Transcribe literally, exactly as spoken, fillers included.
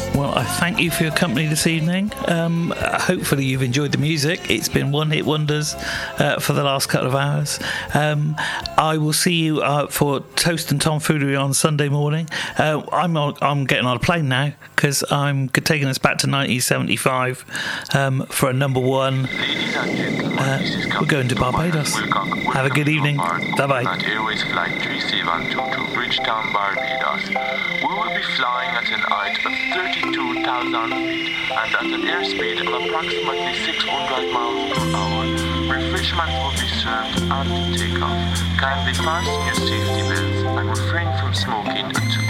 Well, I thank you for your company this evening. Um, hopefully you've enjoyed the music. It's been one-hit wonders uh, for the last couple of hours. Um, I will see you uh, for Toast and Tomfoolery on Sunday morning. Uh, I'm on, I'm getting on a plane now because I'm taking us back to nineteen seventy-five um, for a number one. Uh, we're going to Barbados. Have a good evening. Bye-bye. At Airways Flight three seven two to Bridgetown, Barbados. We will be flying at an height of thirty-two thousand feet and at an airspeed of approximately six hundred miles per hour. Refreshments will be served at takeoff. Kindly fasten your safety belts and refrain from smoking until